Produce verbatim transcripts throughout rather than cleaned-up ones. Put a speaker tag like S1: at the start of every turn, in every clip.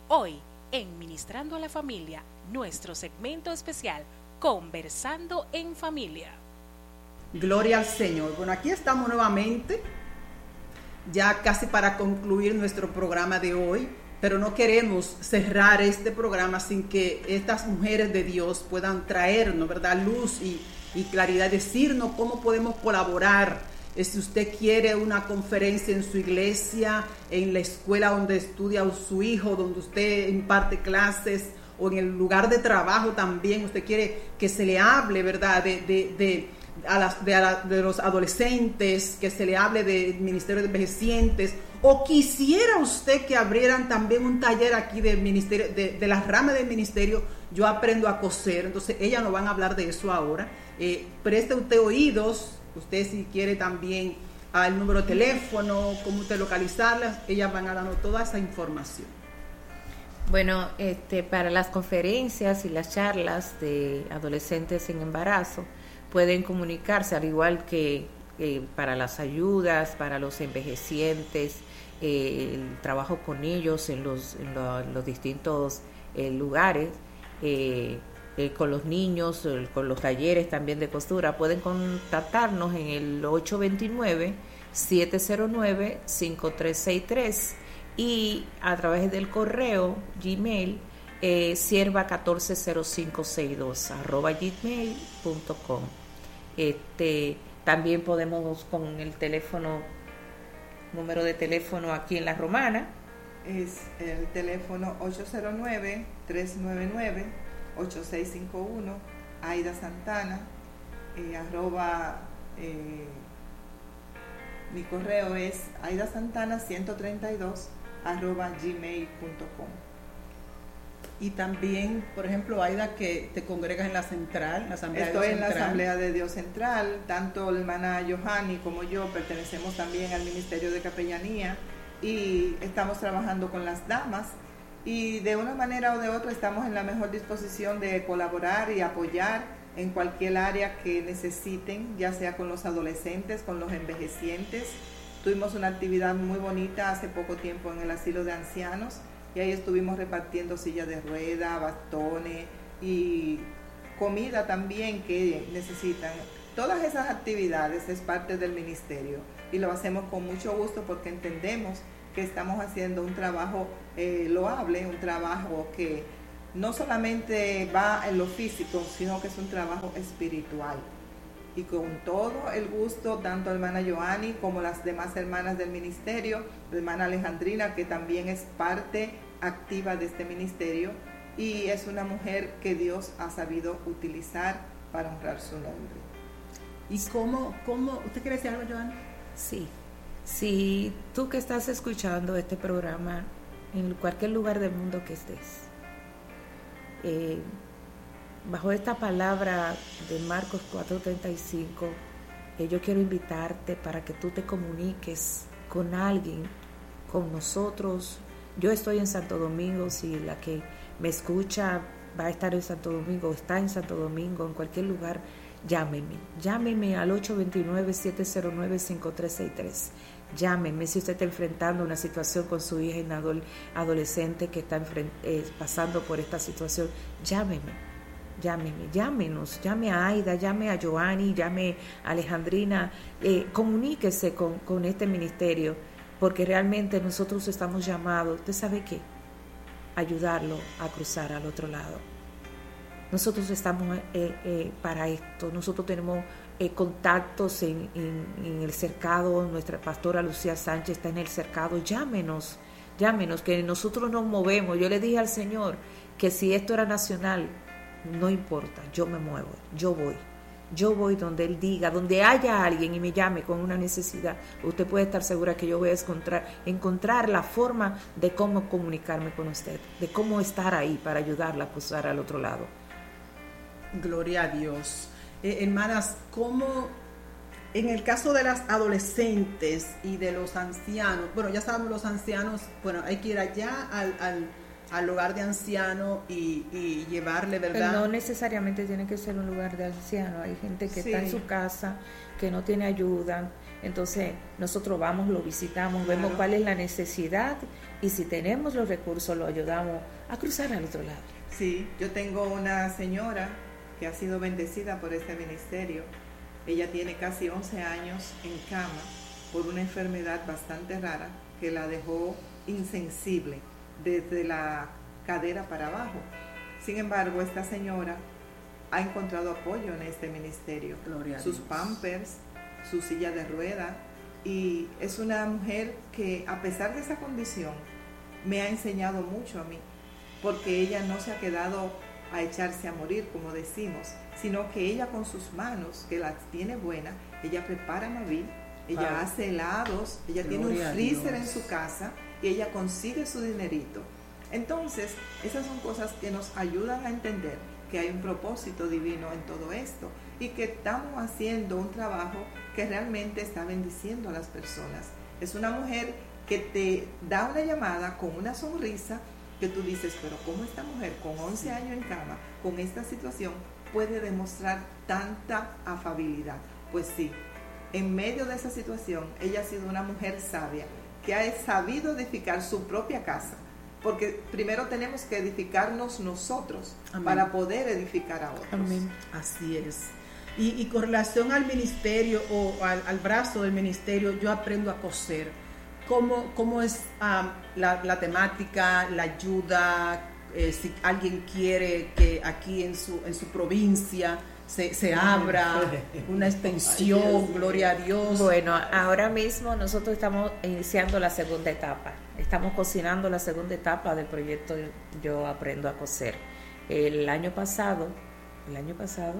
S1: Hoy, en Ministrando a la Familia, nuestro segmento especial, Conversando en Familia.
S2: Gloria al Señor. Bueno, aquí estamos nuevamente, ya casi para concluir nuestro programa de hoy, pero no queremos cerrar este programa sin que estas mujeres de Dios puedan traernos, ¿verdad?, luz y, y claridad, decirnos cómo podemos colaborar. Eh, si usted quiere una conferencia en su iglesia, en la escuela donde estudia su hijo, donde usted imparte clases, o en el lugar de trabajo también, usted quiere que se le hable, ¿verdad?, de... de, de A las, de, a la, de los adolescentes, que se le hable del Ministerio de Envejecientes, o quisiera usted que abrieran también un taller aquí del ministerio, de, de las ramas del ministerio, Yo Aprendo a Coser. Entonces ellas nos van a hablar de eso ahora. Eh, preste usted oídos, usted si quiere también al número de teléfono, cómo usted localizarlas, ellas van a darnos toda esa información.
S3: Bueno, este, para las conferencias y las charlas de adolescentes en embarazo, pueden comunicarse, al igual que eh, para las ayudas, para los envejecientes, eh, el trabajo con ellos en los, en lo, en los distintos eh, lugares, eh, eh, con los niños, eh, con los talleres también de costura. Pueden contactarnos en el ocho dos nueve, siete cero nueve, cinco tres seis tres y a través del correo Gmail, Eh, sierva catorce cero cinco sesenta y dos arroba gmail punto com. Este, también podemos con el teléfono, número de teléfono aquí en La Romana.
S4: Es el teléfono ocho cero nueve, tres nueve nueve, ocho seis cinco uno, Aida Santana, eh, arroba, eh, mi correo es aidasantana ciento treinta y dos arroba gmail punto com.
S2: Y también, por ejemplo, Aida, que te congregas en la central, la Asamblea
S4: Estoy
S2: de Dios
S4: en la
S2: Central.
S4: Asamblea de Dios Central, tanto la hermana Johanny como yo pertenecemos también al Ministerio de Capellanía y estamos trabajando con las damas y de una manera o de otra estamos en la mejor disposición de colaborar y apoyar en cualquier área que necesiten, ya sea con los adolescentes, con los envejecientes. Tuvimos una actividad muy bonita hace poco tiempo en el asilo de ancianos, y ahí estuvimos repartiendo sillas de rueda, bastones y comida también que necesitan. Todas esas actividades es parte del ministerio y lo hacemos con mucho gusto porque entendemos que estamos haciendo un trabajo eh, loable, un trabajo que no solamente va en lo físico, sino que es un trabajo espiritual. Y con todo el gusto, tanto hermana Johanny como las demás hermanas del ministerio, la hermana Alejandrina, que también es parte activa de este ministerio y es una mujer que Dios ha sabido utilizar para honrar su nombre.
S2: ¿Y cómo, cómo usted quiere decir algo, Johanny?
S3: Sí, si tú que estás escuchando este programa en cualquier lugar del mundo que estés, eh, bajo esta palabra de Marcos cuatro treinta y cinco, eh, yo quiero invitarte para que tú te comuniques con alguien, con nosotros. Yo estoy en Santo Domingo, si la que me escucha va a estar en Santo Domingo, está en Santo Domingo, en cualquier lugar, llámeme, llámeme al ocho dos nueve, siete cero nueve, cinco tres seis tres. Llámeme si usted está enfrentando una situación con su hija en adol- adolescente que está enfrent- eh, pasando por esta situación, llámeme. Llámeme, llámenos, llame a Aida, llame a Johanny, llame a Alejandrina, eh, comuníquese con, con este ministerio, porque realmente nosotros estamos llamados, ¿usted sabe qué? Ayudarlo a cruzar al otro lado. Nosotros estamos eh, eh, para esto, nosotros tenemos eh, contactos en, en, en el cercado, nuestra pastora Lucía Sánchez está en el cercado, llámenos, llámenos, que nosotros nos movemos. Yo le dije al Señor que si esto era nacional, no importa, yo me muevo, yo voy, yo voy donde Él diga, donde haya alguien y me llame con una necesidad, usted puede estar segura que yo voy a encontrar, encontrar la forma de cómo comunicarme con usted, de cómo estar ahí para ayudarla a cruzar al otro lado.
S2: Gloria a Dios. Eh, hermanas, ¿cómo en el caso de las adolescentes y de los ancianos? Bueno, ya sabemos los ancianos, bueno, hay que ir allá al, al al hogar de ancianos y, y llevarle, ¿verdad?
S3: No necesariamente tiene que ser un lugar de ancianos, hay gente que
S4: Sí.
S3: está en su casa, que no tiene ayuda, entonces nosotros vamos, lo visitamos,
S4: Claro.
S3: vemos cuál es la necesidad y si tenemos los recursos lo ayudamos a cruzar al otro lado.
S4: Sí, yo tengo una señora que ha sido bendecida por este ministerio. Ella tiene casi once años en cama por una enfermedad bastante rara que la dejó insensible desde la cadera para abajo. Sin embargo, esta señora ha encontrado apoyo en este ministerio.
S2: Gloria a
S4: Sus
S2: Dios.
S4: pampers, su silla de rueda, y es una mujer que, a pesar de esa condición, me ha enseñado mucho a mí, porque ella no se ha quedado a echarse a morir, como decimos, sino que ella con sus manos, que las tiene buenas, ella prepara Mavi, ella
S2: Wow.
S4: hace helados, ella
S2: Gloria
S4: tiene
S2: a
S4: un freezer
S2: Dios.
S4: en su casa y ella consigue su dinerito. Entonces, esas son cosas que nos ayudan a entender que hay un propósito divino en todo esto y que estamos haciendo un trabajo que realmente está bendiciendo a las personas. Es una mujer que te da una llamada con una sonrisa que tú dices, pero ¿cómo esta mujer con once años en cama, con esta situación, puede demostrar tanta afabilidad? Pues sí, en medio de esa situación, ella ha sido una mujer sabia que ha sabido edificar su propia casa, porque primero tenemos que edificarnos nosotros. Amén. Para poder edificar a otros.
S3: Amén.
S2: Así es. Y, y con relación al ministerio o al, al brazo del ministerio, yo aprendo a coser. ¿Cómo, cómo es um, la, la temática, la ayuda? Eh, si alguien quiere que aquí en su, en su provincia se, se abra una extensión, gloria a Dios.
S3: Bueno, ahora mismo nosotros estamos iniciando la segunda etapa. Estamos cocinando la segunda etapa del proyecto Yo Aprendo a Coser. El año pasado, el año pasado,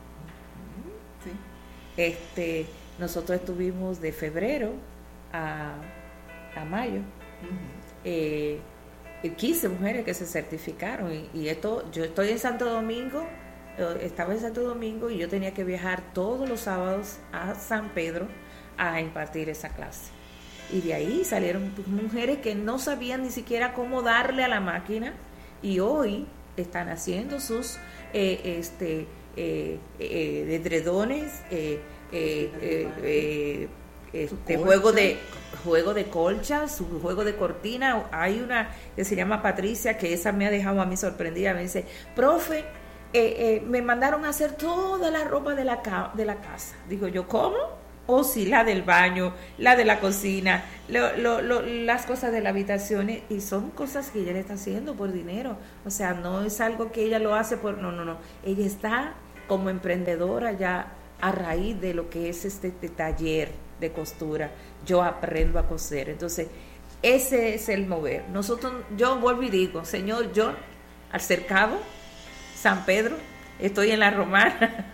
S4: sí.
S3: este, nosotros estuvimos de febrero a, a mayo. Uh-huh. eh, quince mujeres que se certificaron y, y esto, yo estoy en Santo Domingo, estaba en Santo Domingo y yo tenía que viajar todos los sábados a San Pedro a impartir esa clase. Y de ahí salieron mujeres que no sabían ni siquiera cómo darle a la máquina y hoy están haciendo sus eh, este eh, eh, edredones, eh, eh, eh, eh, este juego de juego de colchas, su juego de cortina. Hay una que se llama Patricia, que esa me ha dejado a mí sorprendida. Me dice, profe, eh, eh, me mandaron a hacer toda la ropa de la, ca- de la casa. Digo yo, ¿cómo? O oh, sí, la del baño, la de la cocina, lo, lo, lo, las cosas de la habitación, y son cosas que ella le está haciendo por dinero. O sea, no es algo que ella lo hace por... No, no, no. Ella está como emprendedora ya a raíz de lo que es este, este taller de costura. Yo aprendo a coser. Entonces, ese es el mover. Nosotros, yo vuelvo y digo, Señor, yo al cercado, San Pedro, estoy en la Romana.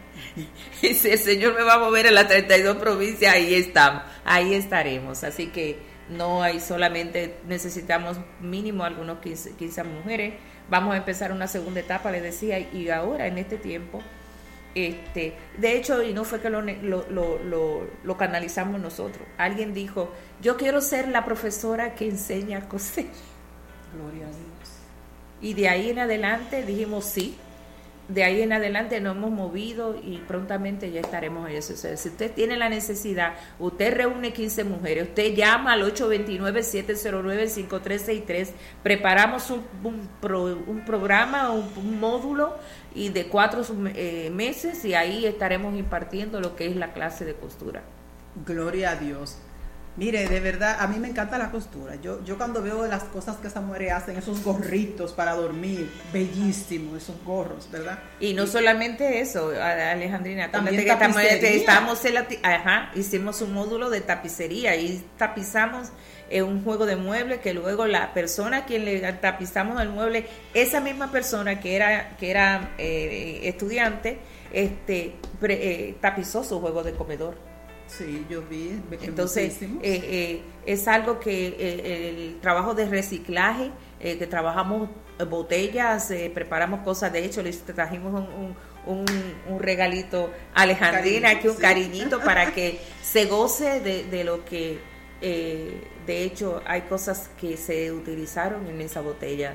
S3: Y si el Señor me va a mover en las treinta y dos provincias, ahí estamos, ahí estaremos. Así que no hay solamente, necesitamos mínimo algunos quince, quince mujeres. Vamos a empezar una segunda etapa, les decía, y ahora en este tiempo, este, de hecho, y no fue que lo, lo, lo, lo, lo canalizamos nosotros. Alguien dijo, yo quiero ser la profesora que enseña a coser.
S2: Gloria a Dios.
S3: Y de ahí en adelante dijimos sí. De ahí en adelante nos hemos movido y prontamente ya estaremos en eso. O sea, si usted tiene la necesidad, usted reúne quince mujeres, usted llama al ocho dos nueve, siete cero nueve, cinco tres seis tres, preparamos un, un, pro, un programa, un, un módulo y de cuatro eh, meses y ahí estaremos impartiendo lo que es la clase de costura.
S2: Gloria a Dios. Mire, de verdad, a mí me encanta la costura. Yo, yo cuando veo las cosas que esas mujeres hacen, esos gorritos para dormir, bellísimos esos gorros, ¿verdad?
S3: Y no y, solamente eso, Alejandrina,
S2: también
S3: que estamos, estamos en la, ajá, hicimos un módulo de tapicería y tapizamos eh, un juego de muebles que luego la persona a quien le tapizamos el mueble, esa misma persona que era que era eh, estudiante, este pre, eh, tapizó su juego de comedor.
S2: Sí, yo vi.
S3: Entonces, eh, eh, es algo que eh, el trabajo de reciclaje, eh, que trabajamos botellas, eh, preparamos cosas. De hecho, le trajimos un, un, un, un regalito a Alejandrina, Cariño, aquí un sí. cariñito para que se goce de, de lo que, eh, de hecho, hay cosas que se utilizaron en esa botella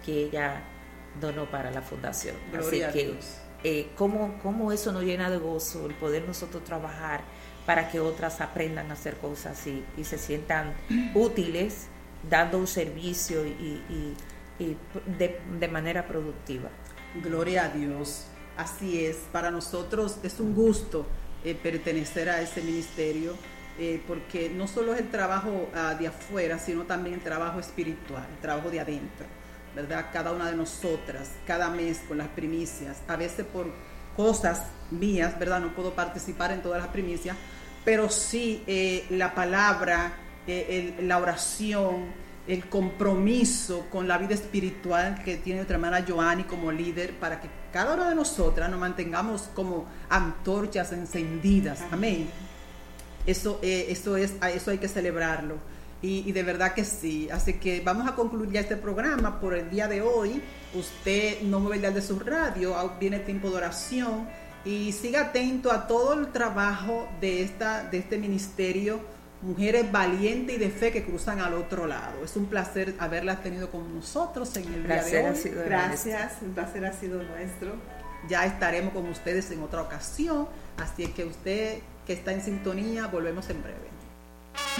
S3: que ella donó para la fundación.
S2: Gloria
S3: Así que,
S2: a Dios.
S3: Eh, ¿cómo, ¿cómo eso nos llena de gozo, el poder nosotros trabajar para que otras aprendan a hacer cosas y, y se sientan útiles, dando un servicio y, y, y de, de manera productiva?
S2: Gloria a Dios. Así es, para nosotros es un gusto eh, pertenecer a ese ministerio, eh, porque no solo es el trabajo uh, de afuera, sino también el trabajo espiritual, el trabajo de adentro, ¿verdad? Cada una de nosotras, cada mes con las primicias, a veces por cosas mías, ¿verdad? No puedo participar en todas las primicias, pero sí eh, la palabra, eh, el, la oración, el compromiso con la vida espiritual que tiene nuestra hermana Joanny como líder, para que cada una de nosotras nos mantengamos como antorchas encendidas. Amén. Eso, eh, eso, es, eso hay que celebrarlo. Y, y de verdad que sí. Así que vamos a concluir ya este programa por el día de hoy. Usted no mueve el dial de su radio, viene tiempo de oración, y siga atento a todo el trabajo de, esta, de este ministerio, Mujeres Valientes y de Fe que cruzan al otro lado. Es un placer haberlas tenido con nosotros en el
S3: placer
S2: día de hoy.
S4: Gracias, el placer ha sido nuestro.
S2: Ya estaremos con ustedes en otra ocasión, así que usted que está en sintonía, volvemos en breve.